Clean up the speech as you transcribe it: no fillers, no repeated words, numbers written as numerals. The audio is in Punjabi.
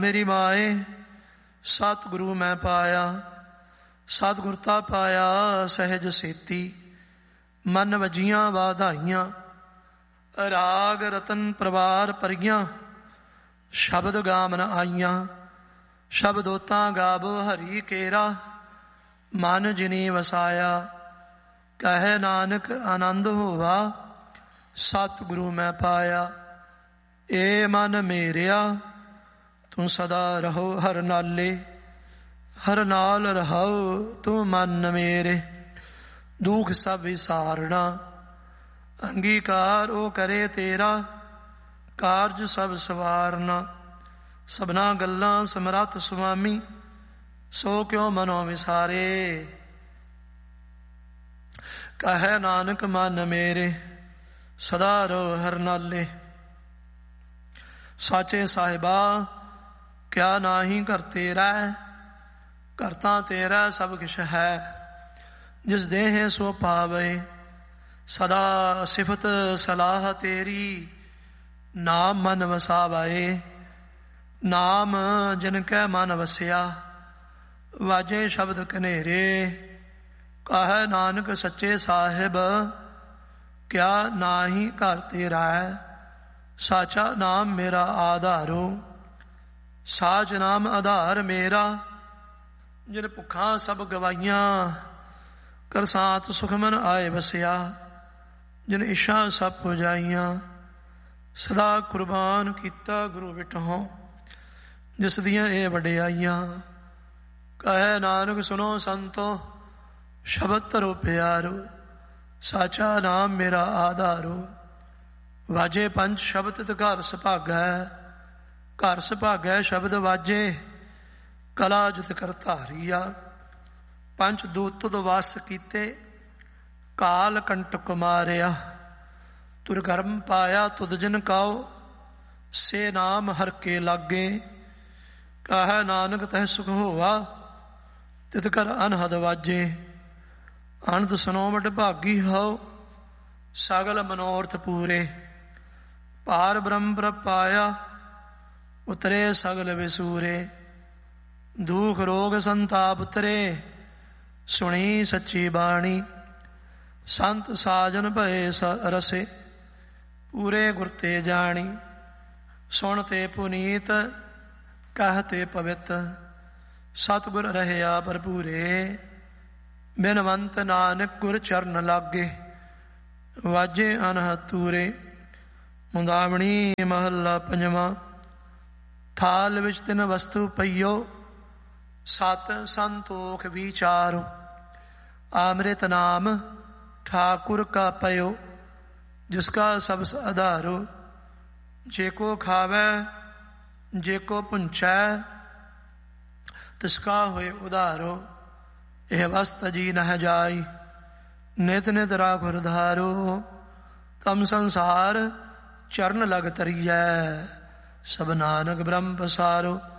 ਮੇਰੀ ਮਾਏ ਸਤਿਗੁਰੂ ਮੈਂ ਪਾਇਆ, ਸਤਿਗੁਰ ਤਾ ਪਾਇਆ ਸਹਿਜ ਸੇਤੀ। ਮਨ ਵਜੀਆਂ ਵਾਧਾਈਆਂ, ਰਾਗ ਰਤਨ ਪਰਵਾਰ ਪਰੀਆਂ। ਸ਼ਬਦ ਗਾਮਨ ਆਈਆਂ, ਸ਼ਬਦੋਤਾਂ ਗਾਵੋ ਹਰੀ ਕੇਰਾ। ਮਨ ਜਿਨੀ ਵਸਾਇਆ, ਕਹੈ ਨਾਨਕ ਆਨੰਦ ਹੋਵਾ। ਸਤਿਗੁਰੂ ਮੈਂ ਪਾਇਆ, ਏ ਮਨ ਮੇਰਿਆ। ਤੂੰ ਸਦਾ ਰਹੋ ਹਰ ਨਾਲੇ, ਹਰ ਨਾਲ ਰਹੋ ਤੂੰ ਮਨ ਮੇਰੇ। ਦੁਖ ਸਭ ਵਿਸਾਰਣਾ, ਅੰਗੀਕਾਰ ਉਹ ਕਰੇ ਤੇਰਾ। ਕਾਰਜ ਸਭ ਸਵਾਰਨਾ, ਸਭਨਾ ਗੱਲਾਂ ਸਮਰੱਥ ਸੁਆਮੀ। ਸੋ ਕਿਉ ਮਨੋ ਵਿਸਾਰੇ, ਕਹੈ ਨਾਨਕ ਮਨ ਮੇਰੇ। ਸਦਾ ਰਹੋ ਹਰ ਨਾਲੇ। ਸਾਚੇ ਸਾਹਿਬਾ ਕਿਆ ਨਾਹੀ ਘਰ ਤੇਰਾ। ਕਰਤਾ ਤੇਰਾ ਸਭ ਕਿਛ ਹੈ, ਜਿਸ ਦੇਹ ਸੋ ਪਾਵੇ। ਸਦਾ ਸਿਫਤ ਸਲਾਹ ਤੇਰੀ, ਨਾਮ ਮਨ ਵਸਾਵੇ। ਨਾਮ ਜਿਨ ਕੈ ਮਨ ਵਸਿਆ, ਵਾਜੇ ਸ਼ਬਦ ਕਨੇਰੇ। ਕਹੈ ਨਾਨਕ ਸੱਚੇ ਸਾਹਿਬ, ਕਿਆ ਨਾਹੀ ਘਰ ਤੇਰਾ। ਸਾਚਾ ਨਾਮ ਮੇਰਾ ਆਧਾਰੋ, ਸਾਚ ਨਾਮ ਆਧਾਰ ਮੇਰਾ। ਜਿਨ ਭੁੱਖਾਂ ਸਭ ਗਵਾਈਆਂ, ਕਰਸਾਤ ਸੁਖਮਨ ਆਏ ਵਸਿਆ। ਜਿਨ ਇਸ਼ਾ ਸਭ ਪੁਜਾਈਆਂ, ਸਦਾ ਕੁਰਬਾਨ ਕੀਤਾ ਗੁਰੂ ਵਿਟਹੁ। ਜਿਸ ਦੀਆਂ ਇਹ ਵਡਿਆਈਆਂ, ਕਹੈ ਨਾਨਕ ਸੁਨੋ ਸੰਤੋ, ਸ਼ਬਦ ਧਰੋ ਪਿਆਰੋ। ਸਾਚਾ ਨਾਮ ਮੇਰਾ ਆਧਾਰੋ, ਵਾਜੇ ਪੰਜ ਸ਼ਬਦ ਤਿਤ ਘਰ ਸੁਭਾਗੈ। ਘਰ ਸੁਭਾਗੈ ਸ਼ਬਦ ਵਾਜੇ, ਕਲਾ ਜਿਤ ਕਰ ਧਾਰੀਆ। ਪੰਜ ਦੂਤ ਤੁਧ ਵਸ ਕੀਤੇ, ਕਾਲ ਕੰਟਕ ਮਾਰਿਆ। ਤੁਰ ਕਰਮ ਪਾਇਆ ਤੁਧ ਜਿਨ ਕਾਉ, ਸੇ ਨਾਮ ਹਰ ਕੇ ਲਾਗੇ। ਕਹੈ ਨਾਨਕ ਤਹਿ ਸੁਖ ਹੋਵਾ, ਤਿਤ ਕਰ ਅਨਹਦ ਵਾਜੇ। ਅਨੰਦ ਸੁਨੋ ਵਡ ਭਾਗੀ ਹਉ, ਸਗਲ ਮਨੋਰਥ ਪੂਰੇ। ਪਾਰ ਬ੍ਰਹਮ ਪ੍ਰਪਾਇਆ, ਉਤਰੇ ਸਗਲ ਵਿਸੂਰੇ। ਦੁਖ ਰੋਗ ਸੰਤਾਪ ਉਤਰੇ, ਸੁਣੀ ਸੱਚੀ ਬਾਣੀ। ਸੰਤ ਸਾਜਨ ਭਏ ਰਸੇ, ਪੂਰੇ ਗੁਰ ਤੇ ਜਾਣੀ। ਸੁਣ ਤੇ ਪੁਨੀਤ, ਕਹਿ ਤੇ ਪਵਿੱਤ। ਸਤਿਗੁਰ ਰਹਿਆ ਭਰਪੂਰੇ, ਬਿਨਵੰਤ ਨਾਨਕ ਗੁਰ ਚਰਨ ਲਾਗੇ। ਵਾਜੇ ਅਨਹਦ ਤੂਰੇ। ਮੁੰਦਾਵਣੀ ਮਹੱਲਾ ਪੰਜਵਾਂ। ਥਾਲ ਵਿੱਚ ਤਿੰਨ ਵਸਤੂ ਪਈਓ, ਸਤ ਸੰਤੋਖ ਵਿਚਾਰੋ। ਅੰਮ੍ਰਿਤ ਨਾਮ ਠਾਕੁਰ ਕਾ ਪਇਓ, ਜਿਸ ਕਾ ਸਭ ਆਧਾਰੋ। ਜੇ ਕੋ ਖਾਵੈ ਜੇ ਕੋ ਪੁੰਚੈ, ਤਿਸ ਕਾ ਹੋਏ ਉਧਾਰੋ। ਇਹ ਵਸਤ ਜੀ ਨਹਿ ਜਾਈ, ਨਿਤ ਨਿਤ ਰਾਖੁ ਧਾਰੋ। ਤਮ ਸੰਸਾਰ ਚਰਨ ਲਗ ਤਰੀਐ, ਸਭ ਨਾਨਕ ਬ੍ਰਹਮ ਪਸਾਰੋ।